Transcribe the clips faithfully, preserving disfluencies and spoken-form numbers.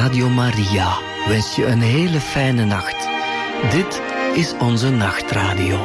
Radio Maria wens je een hele fijne nacht. Dit is onze nachtradio.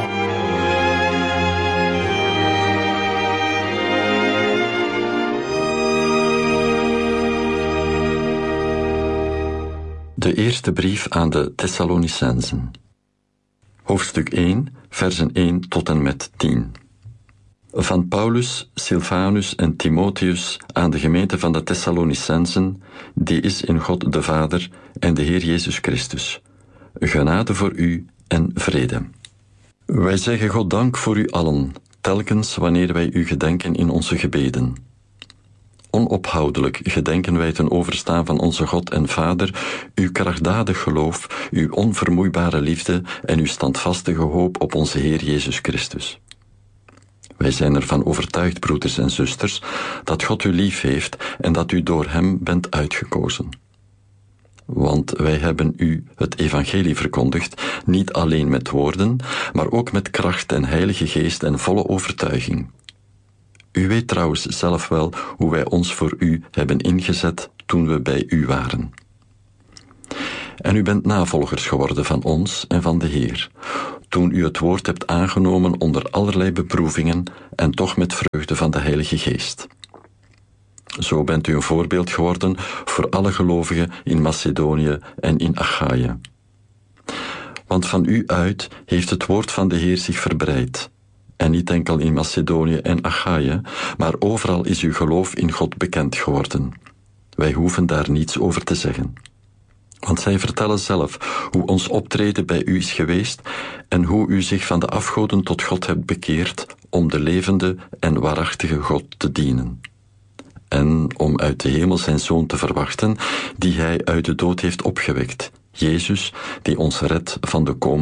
De eerste brief aan de Thessalonicenzen. Hoofdstuk één, versen één tot en met tien. Van Paulus, Silvanus en Timotheus aan de gemeente van de Thessalonicenzen, die is in God de Vader en de Heer Jezus Christus. Genade voor u en vrede. Wij zeggen God dank voor u allen, telkens wanneer wij u gedenken in onze gebeden. Onophoudelijk gedenken wij ten overstaan van onze God en Vader uw krachtdadig geloof, uw onvermoeibare liefde en uw standvastige hoop op onze Heer Jezus Christus. Wij zijn ervan overtuigd, broeders en zusters, dat God u lief heeft en dat u door hem bent uitgekozen. Want wij hebben u het evangelie verkondigd, niet alleen met woorden, maar ook met kracht en heilige geest en volle overtuiging. U weet trouwens zelf wel hoe wij ons voor u hebben ingezet toen we bij u waren. En u bent navolgers geworden van ons en van de Heer, toen u het woord hebt aangenomen onder allerlei beproevingen en toch met vreugde van de Heilige Geest. Zo bent u een voorbeeld geworden voor alle gelovigen in Macedonië en in Achaïe. Want van u uit heeft het woord van de Heer zich verbreid. En niet enkel in Macedonië en Achaïe, maar overal is uw geloof in God bekend geworden. Wij hoeven daar niets over te zeggen. Want zij vertellen zelf hoe ons optreden bij u is geweest en hoe u zich van de afgoden tot God hebt bekeerd om de levende en waarachtige God te dienen. En om uit de hemel zijn Zoon te verwachten, die hij uit de dood heeft opgewekt, Jezus, die ons redt van de komende